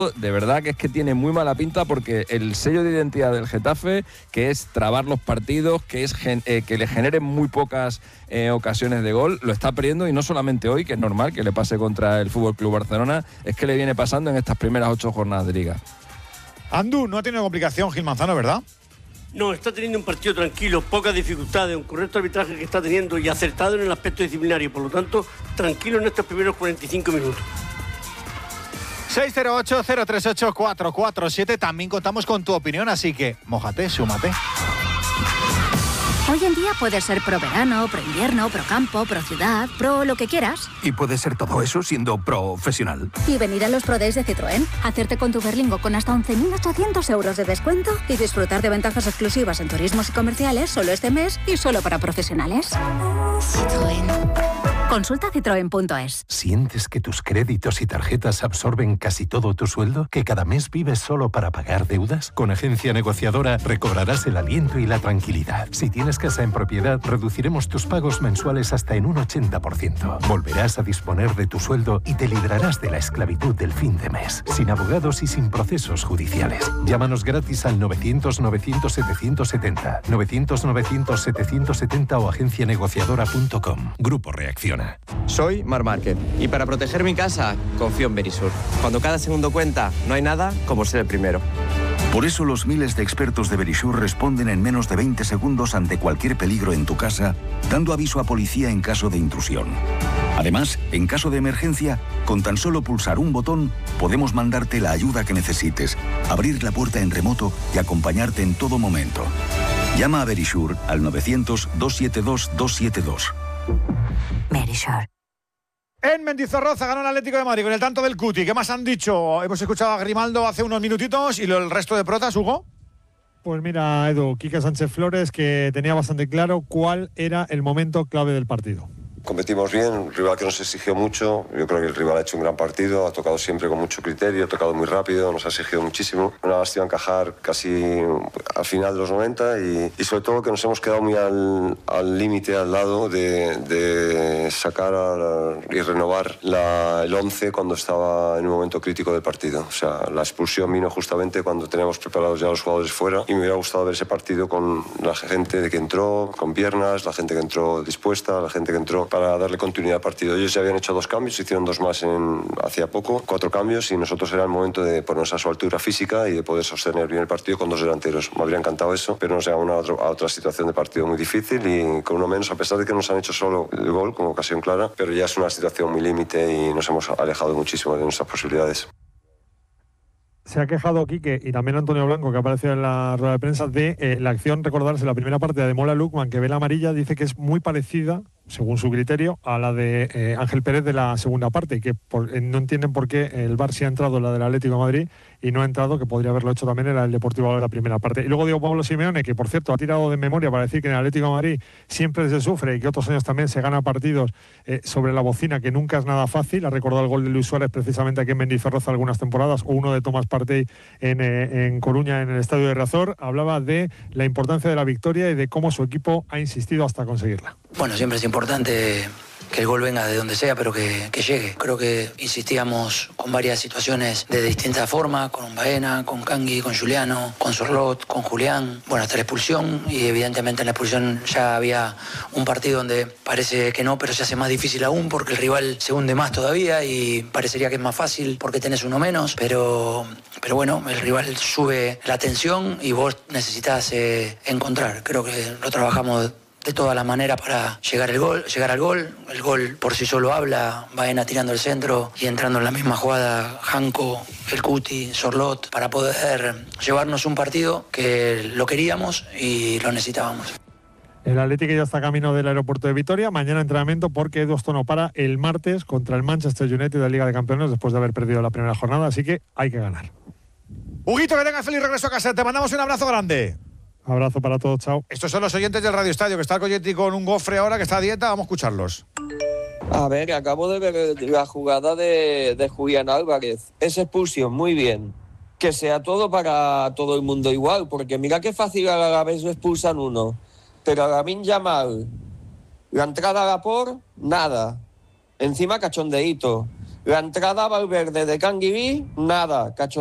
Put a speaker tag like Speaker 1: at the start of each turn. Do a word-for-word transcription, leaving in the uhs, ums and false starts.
Speaker 1: De verdad que es que tiene muy mala pinta, porque el sello de identidad del Getafe, que es trabar los partidos, que es gen, eh, que le generen muy pocas eh, ocasiones de gol, lo está perdiendo, y no solamente hoy, que es normal que le pase contra el F C Barcelona, es que le viene pasando en estas primeras ocho jornadas de Liga.
Speaker 2: Andu, no ha tenido complicación Gil Manzano, ¿verdad?
Speaker 3: No, está teniendo un partido tranquilo, pocas dificultades, un correcto arbitraje que está teniendo y acertado en el aspecto disciplinario, por lo tanto, tranquilo en estos primeros cuarenta y cinco minutos.
Speaker 2: seis cero ocho, cero tres ocho, cuatro cuatro siete. También contamos con tu opinión, así que mójate, súmate.
Speaker 4: Hoy en día puedes ser pro verano, pro invierno, pro campo, pro ciudad, pro lo que quieras.
Speaker 5: Y puedes ser todo eso siendo profesional.
Speaker 4: Y venir a los Pro Days de Citroën, hacerte con tu Berlingo con hasta once mil ochocientos euros de descuento y disfrutar de ventajas exclusivas en turismos y comerciales solo este mes y solo para profesionales. Citroën. Consulta citroen punto es.
Speaker 6: ¿Sientes que tus créditos y tarjetas absorben casi todo tu sueldo? ¿Que cada mes vives solo para pagar deudas? Con Agencia Negociadora recobrarás el aliento y la tranquilidad. Si tienes casa en propiedad, reduciremos tus pagos mensuales hasta en un ochenta por ciento. Volverás a disponer de tu sueldo y te librarás de la esclavitud del fin de mes, sin abogados y sin procesos judiciales. Llámanos gratis al novecientos, novecientos, setecientos setenta, novecientos, novecientos, setecientos setenta o agencia negociadora punto com. Grupo Reacciona.
Speaker 7: Soy Mar Márquez y para proteger mi casa confío en Verisur. Cuando cada segundo cuenta, no hay nada como ser el primero.
Speaker 8: Por eso los miles de expertos de Verisur responden en menos de veinte segundos ante cualquier peligro en tu casa, dando aviso a policía en caso de intrusión. Además, en caso de emergencia, con tan solo pulsar un botón, podemos mandarte la ayuda que necesites, abrir la puerta en remoto y acompañarte en todo momento. Llama a Verisur al novecientos, doscientos setenta y dos, doscientos setenta y dos.
Speaker 4: Verisur.
Speaker 2: En Mendizorroza ganó el Atlético de Madrid con el tanto del Cuti. ¿Qué más han dicho? Hemos escuchado a Grimaldo hace unos minutitos y el resto de protas, Hugo.
Speaker 9: Pues mira, Edu, Quique Sánchez Flores, que tenía bastante claro cuál era el momento clave del partido.
Speaker 10: Competimos bien, un rival que nos exigió mucho. Yo creo que el rival ha hecho un gran partido, ha tocado siempre con mucho criterio, ha tocado muy rápido, nos ha exigido muchísimo. Una lástima encajar casi al final de los noventa y, y sobre todo que nos hemos quedado muy al límite, al, al lado de, de sacar a, y renovar la, el once cuando estaba en un momento crítico del partido. O sea, la expulsión vino justamente cuando teníamos preparados ya los jugadores fuera y me hubiera gustado ver ese partido con la gente que entró con piernas, la gente que entró dispuesta, la gente que entró para darle continuidad al partido. Ellos ya habían hecho dos cambios, hicieron dos más en, hacía poco, cuatro cambios, y nosotros era el momento de ponernos a su altura física y de poder sostener bien el partido con dos delanteros. Me habría encantado eso, pero nos lleva a, una, a otra situación de partido muy difícil y con uno menos, a pesar de que nos han hecho solo el gol como ocasión clara, pero ya es una situación muy límite y nos hemos alejado muchísimo de nuestras posibilidades.
Speaker 9: Se ha quejado Quique y también Antonio Blanco, que apareció en la rueda de prensa, de eh, la acción, recordarse, la primera parte de Mola Lukman, que ve la amarilla, dice que es muy parecida, según su criterio, a la de eh, Ángel Pérez de la segunda parte, y que por, eh, no entienden por qué el V A R sí ha entrado en la del Atlético de Madrid y no ha entrado, que podría haberlo hecho también en la del Deportivo de la primera parte. Y luego digo Pablo Simeone, que por cierto ha tirado de memoria para decir que en el Atlético de Madrid siempre se sufre y que otros años también se gana partidos eh, sobre la bocina, que nunca es nada fácil. Ha recordado el gol de Luis Suárez precisamente aquí en Mendizorroza algunas temporadas, o uno de Tomás Partey en, eh, en Coruña, en el Estadio de Riazor. Hablaba de la importancia de la victoria y de cómo su equipo ha insistido hasta conseguirla.
Speaker 11: Bueno, siempre es importante que el gol venga de donde sea, pero que, que llegue. Creo que insistíamos con varias situaciones de distinta forma, con Baena, con Cangui, con Juliano, con Sorlot, con Julián. Bueno, hasta la expulsión, y evidentemente en la expulsión ya había un partido donde parece que no, pero se hace más difícil aún porque el rival se hunde más todavía y parecería que es más fácil porque tenés uno menos, pero, pero bueno, el rival sube la tensión y vos necesitas eh, encontrar. Creo que lo trabajamos de todas las maneras para llegar, el gol, llegar al gol. El gol por sí solo habla, Baena tirando el centro y entrando en la misma jugada Janko, el Cuti, Sorlot, para poder llevarnos un partido que lo queríamos y lo necesitábamos.
Speaker 9: El Atlético ya está camino del aeropuerto de Vitoria. Mañana entrenamiento porque Edu Ostono para el martes contra el Manchester United de la Liga de Campeones después de haber perdido la primera jornada, así que hay que ganar.
Speaker 2: Huguito, que tengas feliz regreso a casa. Te mandamos un abrazo grande.
Speaker 9: Abrazo para todos, chao.
Speaker 2: Estos son los oyentes del Radio Estadio, que está el Coyetti con un gofre ahora, que está a dieta. Vamos a escucharlos.
Speaker 12: A ver, acabo de ver la jugada de, de Julián Álvarez. Esa expulsión, muy bien. Que sea todo para todo el mundo igual, porque mira qué fácil a la vez lo expulsan uno. Pero a Lamine Yamal, la entrada a la por, nada. Encima cachondeíto. La entrada a Valverde de Canguilí, nada, cacho